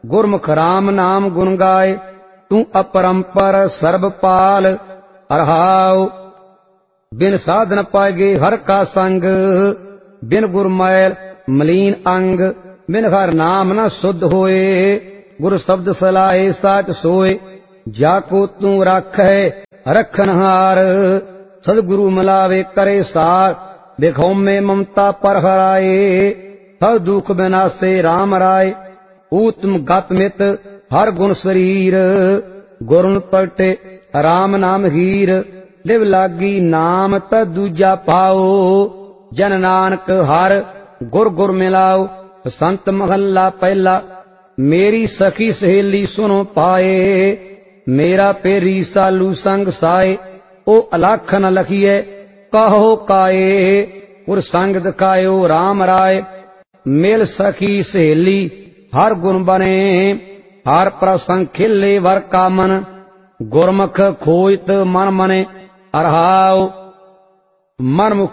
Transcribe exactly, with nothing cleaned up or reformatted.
गुरमुख राम नाम गुण गाए, तू अपरंपर सर्बपाल। अरहाओ बिन साधन पाएगे हर का संग, बिन गुरमैल मलीन अंग। बिन हर नाम न शुद्ध होए, गुरु शब्द सलाहे साच सोए। जाको तू रख है रखनहार, सदगुरु मिलावे करे सार। देखो में ममता पर हराए, सब दुख बिनासे राम राय। उत्तम गत मित हर गुण शरीर, गुरुन पलटे राम नाम हीर। लिव लागी नाम त दूजा पाओ, जन नानक हर गुर गुर मिलाओ। संत महला पहला, मेरी सखी सहेली सुनो पाए। मेरा पेरी सालू संग साए, ओ अलख न लखिए कहो काए। उर संग दिखायो राम राय, मिल सखी सहेली हर गुण बने। हर प्रसंग खिले वर का मन, गुरमुख खोजत मन मने। अरहाओ मन मुख